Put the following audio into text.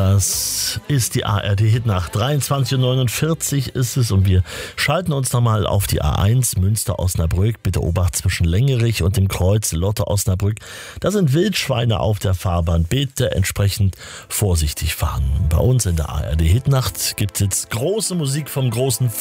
Das ist die ARD-Hitnacht. 23:49 ist es und wir schalten uns nochmal auf die A1 Münster-Osnabrück. Bitte Obacht zwischen Längerich und dem Kreuz Lotte-Osnabrück. Da sind Wildschweine auf der Fahrbahn. Bitte entsprechend vorsichtig fahren. Bei uns in der ARD-Hitnacht gibt es jetzt große Musik vom großen